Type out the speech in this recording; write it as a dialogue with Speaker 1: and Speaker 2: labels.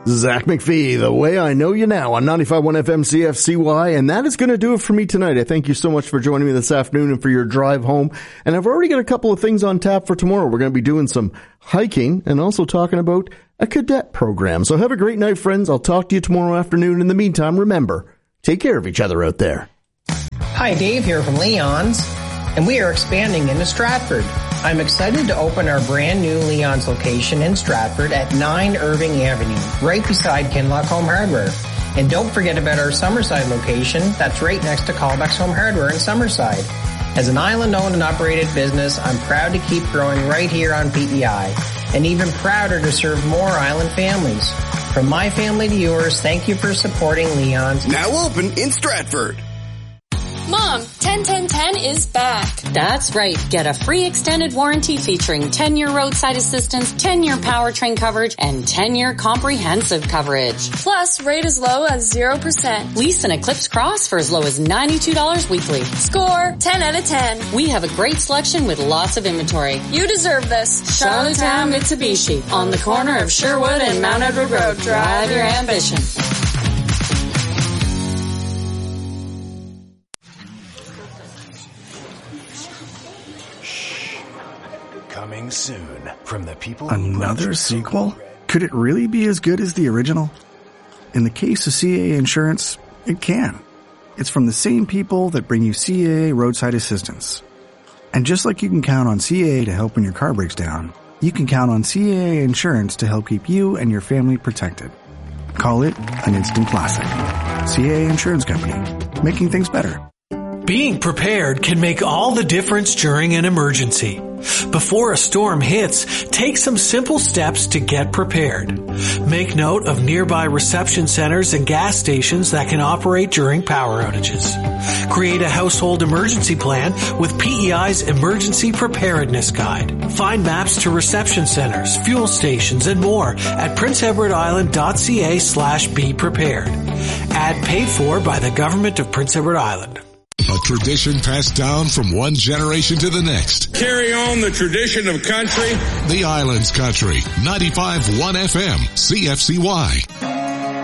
Speaker 1: Zach McPhee, The Way I Know You Now on 95.1 FM CFCY, and that is going to do it for me tonight. I thank you so much for joining me this afternoon and for your drive home. And I've already got a couple of things on tap for tomorrow. We're going to be doing some hiking and also talking about a cadet program. So have a great night, friends. I'll talk to you tomorrow afternoon. In the meantime, remember, take care of each other out there.
Speaker 2: Hi, Dave here from Leon's, and we are expanding into Stratford. I'm excited to open our brand new Leon's location in Stratford at 9 Irving Avenue, right beside Kinlock Home Hardware. And don't forget about our Summerside location that's right next to Callbacks Home Hardware in Summerside. As an island-owned and operated business, I'm proud to keep growing right here on PEI, and even prouder to serve more island families. From my family to yours, thank you for supporting Leon's.
Speaker 3: Now open in Stratford.
Speaker 4: Mom, 10-10-10 is back.
Speaker 5: That's right. Get a free extended warranty featuring 10-year roadside assistance, 10-year powertrain coverage, and 10-year comprehensive coverage.
Speaker 4: Plus, rate as low as 0%.
Speaker 5: Lease an Eclipse Cross for as low as $92 weekly.
Speaker 4: Score 10 out of 10.
Speaker 5: We have a great selection with lots of inventory.
Speaker 4: You deserve this.
Speaker 5: Charlottetown Mitsubishi on the corner of Sherwood and Mount Edward Road. Drive your ambition.
Speaker 6: Coming soon from the people.
Speaker 7: Another sequel? Could it really be as good as the original? In the case of CAA Insurance, it can. It's from the same people that bring you CAA Roadside Assistance. And just like you can count on CAA to help when your car breaks down, you can count on CAA Insurance to help keep you and your family protected. Call it an instant classic. CAA Insurance Company, making things better.
Speaker 8: Being prepared can make all the difference during an emergency. Before a storm hits, take some simple steps to get prepared. Make note of nearby reception centers and gas stations that can operate during power outages. Create a household emergency plan with PEI's Emergency Preparedness Guide. Find maps to reception centers, fuel stations, and more at princeedwardisland.ca/be prepared. Ad paid for by the Government of Prince Edward Island.
Speaker 9: A tradition passed down from one generation to the next.
Speaker 10: Carry on the tradition of country.
Speaker 9: The Islands Country, 95.1 FM, CFCY.